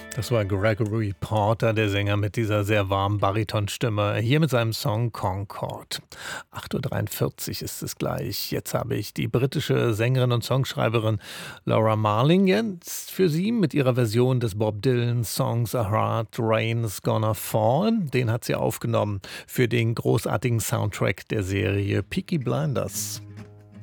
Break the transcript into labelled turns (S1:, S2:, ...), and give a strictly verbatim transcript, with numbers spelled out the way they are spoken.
S1: Das war Gregory Porter, der Sänger mit dieser sehr warmen Baritonstimme, hier mit seinem Song Concord. acht Uhr dreiundvierzig ist es gleich. Jetzt habe ich die britische Sängerin und Songschreiberin Laura Marling jetzt für Sie mit ihrer Version des Bob Dylan Songs A Hard Rain's Gonna Fall. Den hat sie aufgenommen für den großartigen Soundtrack der Serie Peaky Blinders.